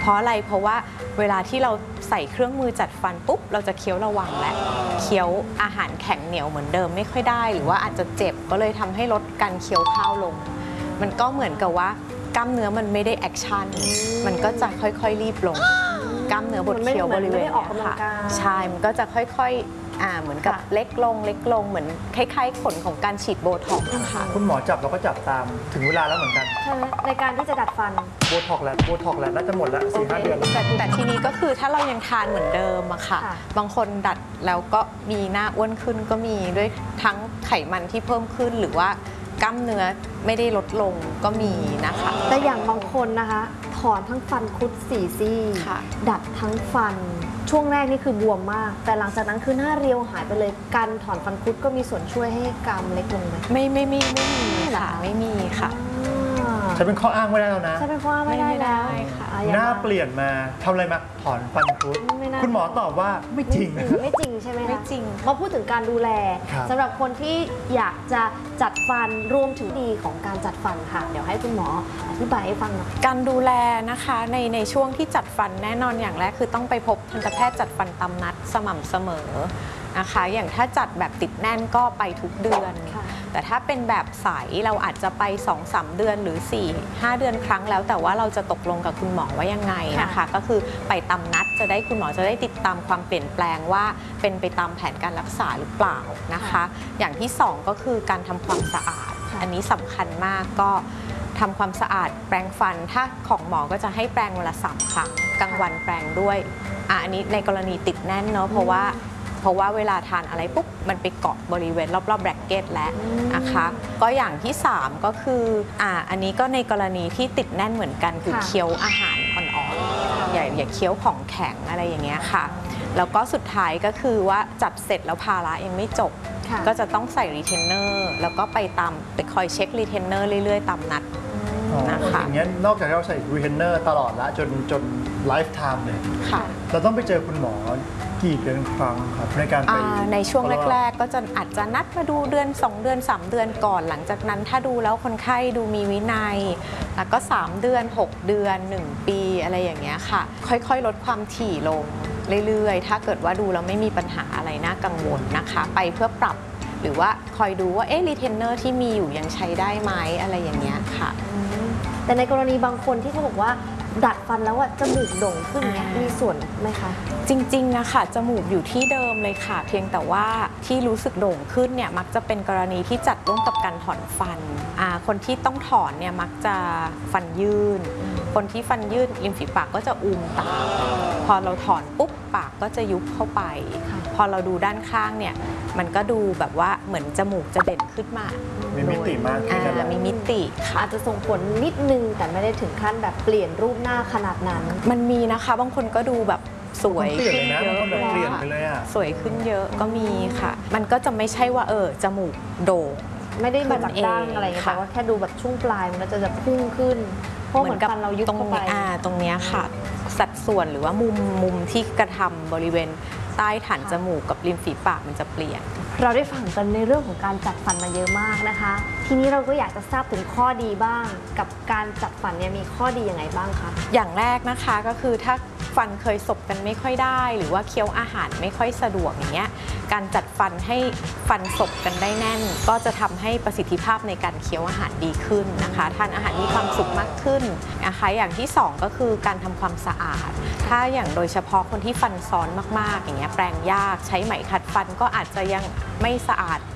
เพราะอะไรเพราะว่าเวลาที่เราใส่เครื่องมือจัดฟันปุ๊บเราจะเคี้ยวระวังและเคี้ยวอาหารแข็งเหนียวเหมือนเดิมไม่ค่อยได้หรือว่าอาจจะเจ็บก็เลยทำให้ลดการเคี้ยวข้าวลงมันก็เหมือนกับว่ากล้ามเนื้อมันไม่ได้แอคชั่นมันก็จะค่อยๆรีบลงกล้ามเนื้อบดเคี้ยวบริเวณนี้ค่ะใช่มันก็จะค่อยๆเหมือนกับเล็กลงเหมือนคล้ายๆผลของการฉีดโบท็อกซ์นะคะคุณหมอจับเราก็จับตามถึงเวลาแล้วเหมือนกันใช่ไหมในการที่จะดัดฟันโบท็อกซ์แล้วน่าจะหมดแล้ว4-5 เดือนแต่ทีนี้ก็คือถ้าเรายังทานเหมือนเดิมอะค่ะบางคนดัดแล้วก็มีหน้าอ้วนขึ้นก็มีด้วยทั้งไขมันที่เพิ่มขึ้นหรือว่ากล้ามเนื้อไม่ได้ลดลงก็มีนะคะแต่อย่างบางคนนะคะถอนทั้งฟันคุด4 ซี่ดัดทั้งฟันช่วงแรกนี่คือบวมมากแต่หลังจากนั้นคือหน้าเรียวหายไปเลยการถอนฟันคุดก็มีส่วนช่วยให้กรามเล็กลงไหมไม่มีค่ะไม่มีค่ะใช้เป็นข้ออ้างไม่ได้แล้วนะใช้เป็นข้ออ้างไม่ได้แล้วหน้าเปลี่ยนมาทำอะไรมาถอนฟันคุดคุณหมอตอบว่าไม่จริงใช่ไหมคะไม่จริงมาพูดถึงการดูแลสำหรับคนที่อยากจะจัดฟันรวมถึงดีของการจัดฟันค่ะเดี๋ยวให้คุณหมออธิบายให้ฟังหน่อยการดูแลนะคะในช่วงที่จัดฟันแน่นอนอย่างแรกคือต้องไปพบทันตแพทย์จัดฟันตามนัดสม่ำเสมอนะคะอย่างถ้าจัดแบบติดแน่นก็ไปทุกเดือนแต่ถ้าเป็นแบบใสเราอาจจะไป 2-3 เดือนหรือ 4-5 เดือนครั้งแล้วแต่ว่าเราจะตกลงกับคุณหมอว่ายังไงนะคะก็คือไปตามนัดจะได้คุณหมอจะได้ติดตามความเปลี่ยนแปลงว่าเป็นไปตามแผนการรักษาหรือเปล่านะคะอย่างที่2ก็คือการทำความสะอาดอันนี้สำคัญมากก็ทำความสะอาดแปรงฟันถ้าของหมอก็จะให้แปรงวันละ3 ครั้งกลางวันแปรงด้วยอันนี้ในกรณีติดแน่นเนาะเพราะว่าเวลาทานอะไรปุ๊บมันไปเกาะบริเวณรอบๆแบรกเก็ตแล้วนะคะก็อย่างที่3ก็คืออันนี้ก็ในกรณีที่ติดแน่นเหมือนกันคือเคี้ยวอาหารอ่อนๆอย่าเคี้ยวของแข็งอะไรอย่างเงี้ยค่ะแล้วก็สุดท้ายก็คือว่าจัดเสร็จแล้วภาระยังไม่จบก็จะต้องใส่รีเทนเนอร์แล้วก็ไปคอยเช็ครีเทนเนอร์เรื่อยๆตามนัดนะคะอย่างเงี้ยนอกจากเราใส่รีเทนเนอร์ตลอดละจนไลฟ์ไทม์เลยเราต้องไปเจอคุณหมอกี่เดือนครั้งครับในการไปในช่วงแรกๆก็จะอาจจะนัดมาดูเดือน2 เดือน3 เดือนก่อนหลังจากนั้นถ้าดูแล้วคนไข้ดูมีวินัยแล้วก็3 เดือน6 เดือน1 ปีอะไรอย่างเงี้ยค่ะค่อยๆลดความถี่ลงเรื่อยๆถ้าเกิดว่าดูแล้วไม่มีปัญหาอะไรน่ากังวลนะคะไปเพื่อปรับหรือว่าคอยดูว่ารีเทนเนอร์ที่มีอยู่ยังใช้ได้ไหมอะไรอย่างเงี้ยค่ะแต่ในกรณีบางคนที่เขาบอกว่าดัดฟันแล้วจมูกโด่งขึ้นมีส่วนไหมคะจริงๆนะคะจมูกอยู่ที่เดิมเลยค่ะเพียงแต่ว่าที่รู้สึกโด่งขึ้นเนี่ยมักจะเป็นกรณีที่จัดร่วมกับการถอนฟันคนที่ต้องถอนเนี่ยมักจะฟันยื่นคนที่ฟันยื่นริมฝีปากก็จะอูมตามพอเราถอนปุ๊บปากก็จะยุบเข้าไปพอเราดูด้านข้างเนี่ยมันก็ดูแบบว่าเหมือนจมูกจะเด่นขึ้นมามีมิติมากขึ้นมีมิติอาจจะส่งผลนิดนึงแต่ไม่ได้ถึงขั้นแบบเปลี่ยนรูปหน้าขนาดนั้นมันมีนะคะบางคนก็ดูแบบสวยขึ้นเยอะสวยขึ้นเยอะก็มีค่ะมันก็จะไม่ใช่ว่าจมูกโด่งไม่ได้มาจากดั้งอะไรแต่ว่าแค่ดูแบบช่วงปลายมันก็จะพุ่งขึ้นเพราะเหมือนฟันเรายุบเข้าไปตรงนี้ค่ะสัดส่วนหรือว่ามุมที่กระทำบริเวณใต้ฐานจมูกกับริมฝีปากมันจะเปลี่ยนเราได้ฟังกันในเรื่องของการจัดฟันมาเยอะมากนะคะทีนี้เราก็อยากจะทราบถึงข้อดีบ้างกับการจัดฟันเนี่ยมีข้อดียังไงบ้างคะอย่างแรกนะคะก็คือถ้าฟันเคยสบกันไม่ค่อยได้หรือว่าเคี้ยวอาหารไม่ค่อยสะดวกอย่างเงี้ยการจัดฟันให้ฟันสบกันได้แน่นก็จะทำให้ประสิทธิภาพในการเคี้ยวอาหารดีขึ้นนะคะทานอาหารมีความสุขมากขึ้นนะคะอย่างที่2ก็คือการทำความสะอาดถ้าอย่างโดยเฉพาะคนที่ฟันซ้อนมากๆอย่างเงี้ยแปรงยากใช้ไหมขัดฟันก็อาจจะยังไม่สะอาด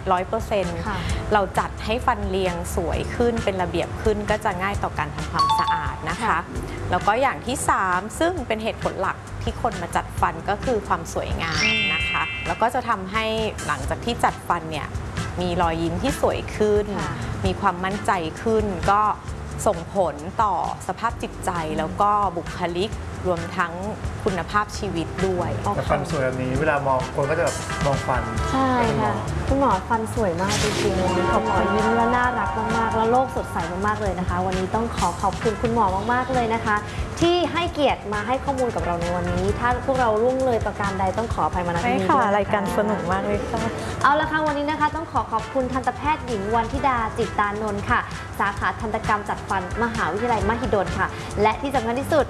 100% เราจัดให้ฟันเรียงสวยขึ้นเป็นระเบียบขึ้นก็จะง่ายต่อการทำความสะอาดนะคะแล้วก็อย่างที่3ซึ่งเป็นเหตุผลหลักที่คนมาจัดฟันก็คือความสวยงามนะคะแล้วก็จะทำให้หลังจากที่จัดฟันเนี่ยมีรอยยิ้มที่สวยขึ้นมีความมั่นใจขึ้นก็ส่งผลต่อสภาพจิตใจแล้วก็บุคลิกรวมทั้งคุณภาพชีวิตด้วยแต่ฟันสวยแบบนี้เวลามองคนก็จะแบบมองฟันใช่ค่ะคุณหมอฟันสวยมากจริงๆวันนี้คุณหมอยิ้มและน่ารักมากๆแล้วโลกสดใสมากๆเลยนะคะวันนี้ต้องขอบคุณคุณหมอมากๆเลยนะคะที่ให้เกียรติมาให้ข้อมูลกับเราในวันนี้ถ้าพวกเราล่วงเลยประการใดต้องขออภัยมาณที่นี้ด้วยรายการสนุกมากเลยค่ะเอาละค่ะวันนี้นะคะต้องขอบคุณทันตแพทย์หญิงวันธิดาจิตตานนท์ค่ะสาขาทันตกรรมจัดฟันมหาวิทยาลัยมหิดลค่ะและที่สำคัญที่สุด